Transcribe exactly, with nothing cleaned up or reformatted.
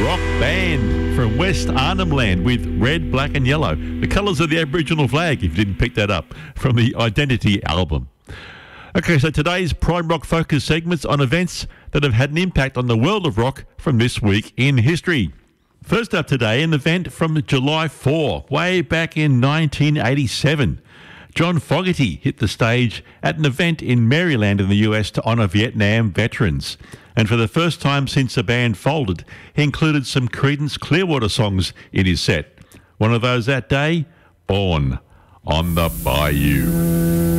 rock band from West Arnhem Land with red, black and yellow, the colours of the Aboriginal flag, if you didn't pick that up, from the Identity album. Okay, so today's Prime Rock focus segments on events that have had an impact on the world of rock from this week in history. First up today, an event from July fourth, way back in nineteen eighty-seven. John Fogerty hit the stage at an event in Maryland in the U S to honour Vietnam veterans. And for the first time since the band folded, he included some Creedence Clearwater songs in his set. One of those that day, Born on the Bayou.